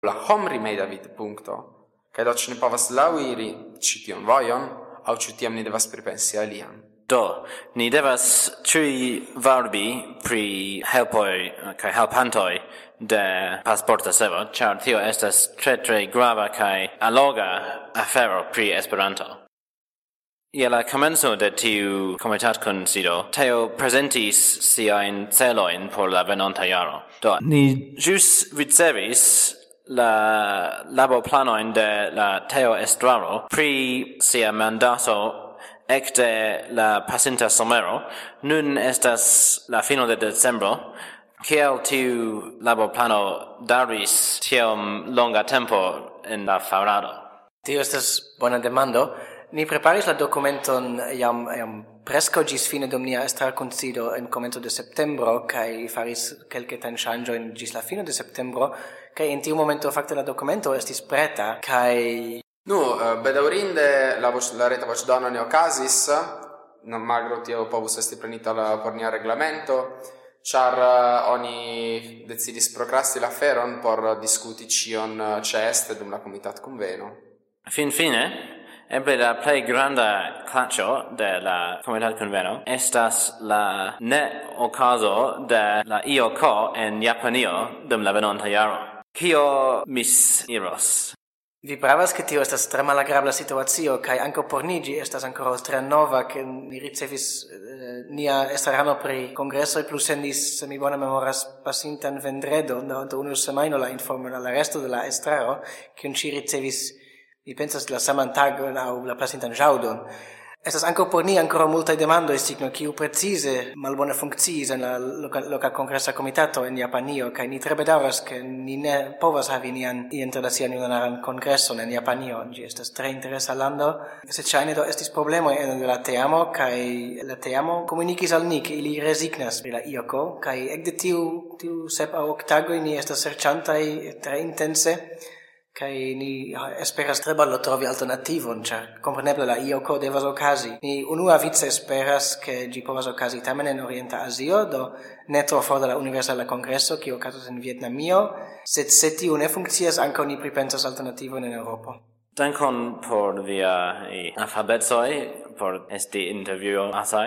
La homrimeda vid puncto, cae do ne povas lauiri citium voion, au citiam ni devas pripensi alian. Do, ni devas cui varbi pri helpoi kai helpantoi de pasporta servo, char tio estas tre grava kai alloga afero pri Esperanto. Ie la comenzo de tiu comitat consido, Teo presentis siain celoin por la venonta jaro. Do, ni jus ricevis la laboplanoin de la Teo Estraro pri sia mandato ecte la pasinta somero. Nun estas la fino de decembro, kiel tiu laboplano daris tiom longa tempo en la farado. Tio estas bona demando. Ni preparis la documenton jam presco gis fine dum nia estrarkunsido en komenco de septembro, kaj faris kelkajn ŝanĝojn gis la fino de septembro, kaj en tiu momento fakte la dokumento estis preta, kaj bedaŭrinde la reta voĉdono ne okazis, malgraŭ tio povus esti prenita por nia reglamento, ĉar oni decidis prokrasti la aferon por diskuti ĉion ĉeeste dum la komitatkunveno. Fine, eble la plej granda klaĉo de la komitatkunveno estas la ne-okazo de la IOK en Japanio dum la venonta jaro. Kio misiros? Vi pravas ke tio estas tre malagrabla situacio, kaj ankaŭ por ni ĝi estas ankoraŭ tre nova, ke ni ricevis nia estrarano pri kongresoj plus sendis, se mi bone memoras, pasintan vendredon, antaŭ unu semajno la informon al la resto de la estraro, kiun ŝi ricevis, mi pensas, la saman tagon aŭ la pasintan ĵaŭdon. Estas ankaŭ por ni ankoraŭ multaj demandoj, signo kiu precize malbone funkciis en la loka kongresa komitato en Japanio, kaj ni tre bedaŭras, ke ni ne povas havi nian internacian junaran kongreson en Japanio. Ĝi estas tre interesa lando, sed ŝajne do estis problemoj en la teamo, kaj la teamo komunikis al ni, ke ili rezignas pri la IOK, kaj ekde tiu 7 aŭ 8 tagoj ni estas serĉantaj tre intense, kaj ni esperas tre baldaŭ trovi alternativon, ĉar kompreneble la IOK devas okazi. Ni unuavice esperas, ke ĝi povas okazi tamen en Orienta Azio, do ne tro for de la Universala Kongreso, kiu okazas en Vietnamio, sed se tiu ne funkcias, ankaŭ ni pripensas alternativon en Eŭropo. Dankon por via alfabetoj, por esti intervjuasaj,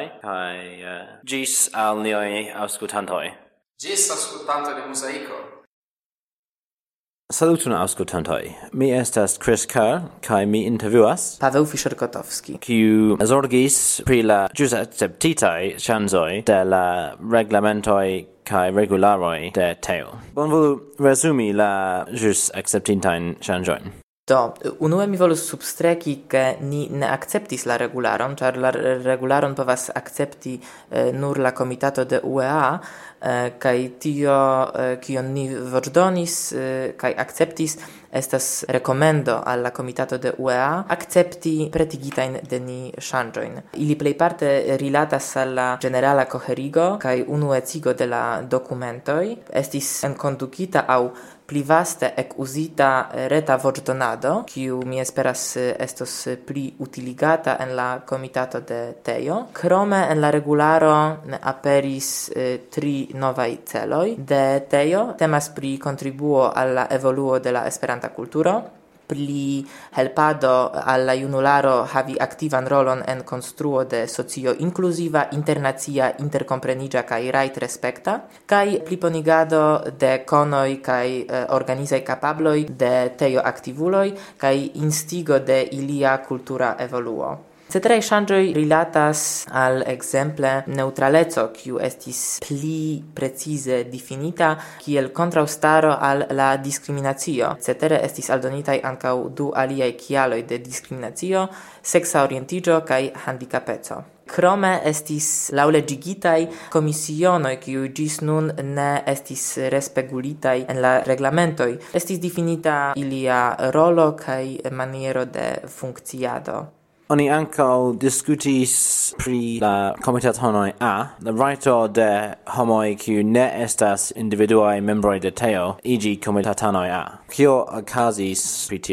kaj ĝis al niaj aŭskultantoj. Ĝis aŭskultantoj de Muzaiko. Salutun aŭskultantoj. Mi estas Chris Kerr kaj mi intervjuas Paweł Fischer-Kotowski, kiu zorgis pri la ĵus akceptitaj ŝanĝoj de la reglamentoj kaj regularoj de Teo. Bonvolu resumi la ĵus akceptitajn ŝanĝojn. Do, unue mi volus substreki, ke ni ne akceptis la regularon, ĉar la regularon povas akcepti nur la komitato de UEA, kaj tio, kion ni voĉdonis kaj akceptis, estas rekomendo al la komitato de UEA akcepti pretigitajn de ni ŝanĝojn. Ili plejparte rilatas al la ĝenerala koherigo kaj unuecigo de la dokumentoj, estis enkondukita aŭ pli vaste ekuzita reta voĉdonado, kiu mi esperas estos pli utiligata en la komitato de Teo. Krome en la regularo aperis 3 novaj celoj de Teo. Temas pri kontribuo al la evoluo de la Esperanta kulturo, pli helpado al la junularo havi aktivan rolon en konstruo de socio inkluziva, internacia, interkompreniĝa kaj rajt-respekta, kaj pliponigado de konoj kaj organizaj kapabloj de Teo aktivuloj kaj instigo de ilia kultura evoluo. Ceteraj ŝanĝoj rilatas al ekzemple neŭtraleco, kiu estis pli precize difinita kiel kontraŭstaro al la diskriminacio. Cetere estis aldonitaj ankaŭ 2 aliaj kialoj de diskriminacio: seksa orientiĝo kaj handikapeco. Krome estis laŭleĝigitaj komisionoj, kiuj ĝis nun ne estis respegulitaj en la reglamentoj. Estis difinita ilia rolo kaj maniero de funkciado. Oni ankaŭ diskutis pri la komitatonoj A, la rajto de homoj kiuj ne estas individuaj membroj de Teo iĝi komitatanoj A. Kio okazis pri tio?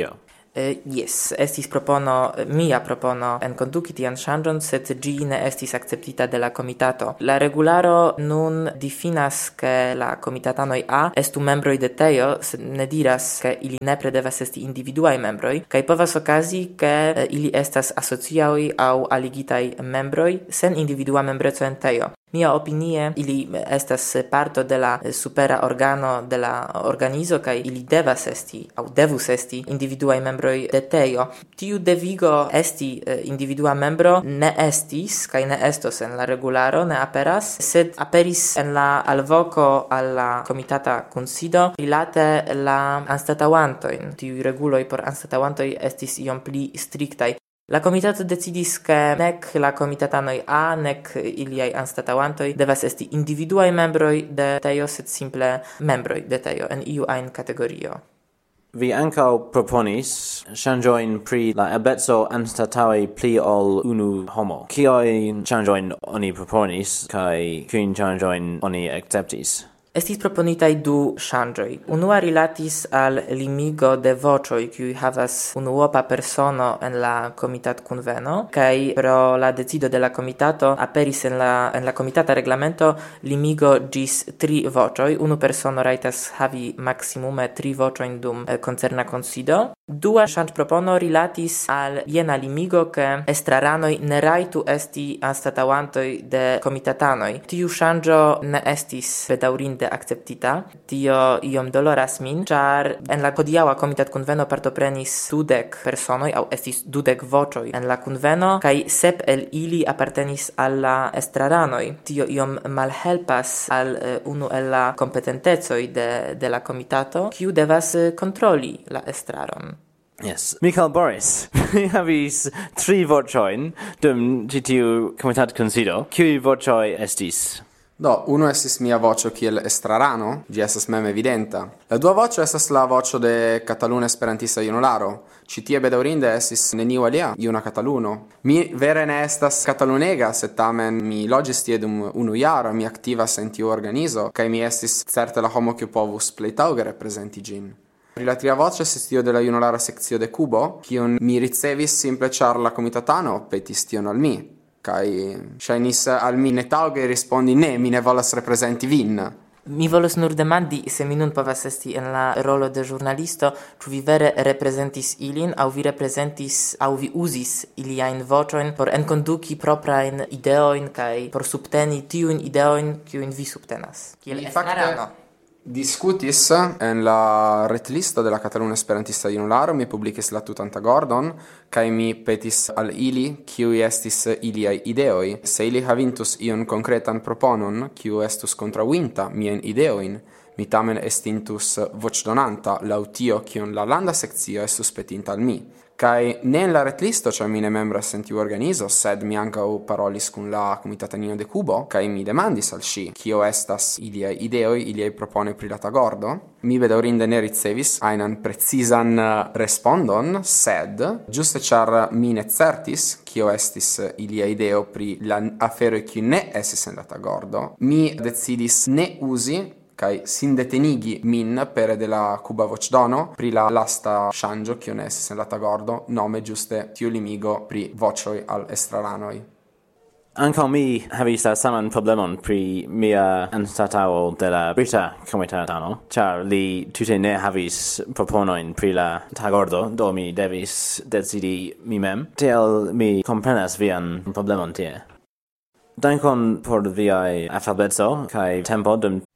Yes, estis propono, mia propono en conduci tian changion, sed gi ne estis acceptita de la comitato. La regularo nun definas che la comitatanoi A estu membroi de teo, sed ne diras che ili nepre devas esti individuai membroi, kai povas ocasi che ili estas asociaoi au aligitai membroi sen individua membreco en teo. Mia opinie, ili estas parto de la supera organo de la organizo, kai ili devas esti, au devus esti, individuai membroi de teo. Tiu devigo esti individua membro ne estis, kai ne estos en la regularo, ne aperas, sed aperis en la alvoco alla comitata consido rilate la anstatauantoin. Tiu reguloi por anstatauantoi estis iom pli strictai. La comitato decidis che nec la comitatanoi A, nec iliai anstatauantoi devas esti individuai membroi de teo, sed simple membroi de teo en iu ein categorio. Vi ancao proponis changioin pri la ebezzo anstataui pli ol unu homo. Kioi changioin oni proponis, kai quin changioin oni acceptis? Estis proponitai du changioi. Unua rilatis al limigo de vocioi, qui havas unuopa persono en la comitat conveno, kai pro la decido de la comitato aperis en la comitata reglamento limigo gis 3 vocioi. Unu persono raitas havi maximume 3 vocioin dum concerna consido. Dua change propono rilatis al jena limigo che estraranoi ne raitu esti anstatauantoi de comitatanoi. Tiu changio ne estis bedaurinde acceptita. Tio iom doloras min, char en la hodiaŭa komitat kunveno partoprenis 20 personoj aŭ estis 20 voĉoj en la kunveno kaj 7 el ili apartenis al la estraranoj. Tio iom malhelpas al unu el la kompetentecoj de la komitato, kiu devas kontroli la estraron. Yes. Michael Boris, vi havis 3 voĉojn dum ĉi tiu komitat kunsido. Kiuj voĉoj estis? Do, uno estis mia vocio kiel estrarano, gi estas mem evidenta. La dua vocio estas la vocio de Cataluna Esperantista Junularo. Ci tie bedaŭrinde estis neniu alia juna Cataluno. Mi vere ne estas katalunega, sed tamen mi loĝis tie dum 1 jaro, mi aktivas en tiu organizo, kaj mi estis certe la homo kiu povus plej taŭge reprezenti ĝin. Pri la tria voce estis tio de la junulara sekcio de Kubo, kiun mi ricevis simple ĉar la komitatano petis tion al mi. Kai ŝajnis al mi ne taŭge rispondi ne, mi ne volas reprezenti vin. Mi volus nur demandi, se mi nun povas esti en la rolo de ĵurnalisto, ĉu vi vere reprezentis ilin, aŭ vi reprezentis, aŭ vi uzis iliajn voĉojn por enkonduki proprajn ideojn kaj por subteni tiujn ideojn, kiujn vi subtenas. Kiel estrarano. Discutis en la retlisto de la Cataluna Esperantista Junularo, mi publicis la tutan tagordon, kai mi petis al ili, kiui estis iliai ideoi. Se ili havintus ion concretan proponon, kiu estus contrauinta mien ideoin, mi tamen estintus vocdonanta laŭ tio, kiun la landa sekcio estus petinta al mi. Kai ne en la retlisto, cioè mi ne membras en tiu organizo, sed mi ankaŭ parolis kun la komitatanino de Kubo, kai mi demandis al ŝi, kio estas iliaj ideoj, iliaj proponoj pri la tagordo. Mi bedaŭrinde ne ricevis ajnan precizan respondon, sed ĝuste ĉar mi ne certis, kio estis ilia ideo pri la aferoj kiuj ne estis en la tagordo, mi decidis ne uzi kai sin detenigi min pere de la Cuba voĉdono pri la lasta ŝanĝo kiu ne estis en la tagordo, nome ĝuste tiu limigo pri voĉoj al estraranoj. Ankaŭ mi havis la saman problemon pri mia anstataŭo de la brita komitatano, ĉar li tute ne havis proponojn pri la tagordo, do mi devis decidi mi mem. Tiel mi komprenas vian problemon tie. Dankon por viaj alfabeto kaj tempo dum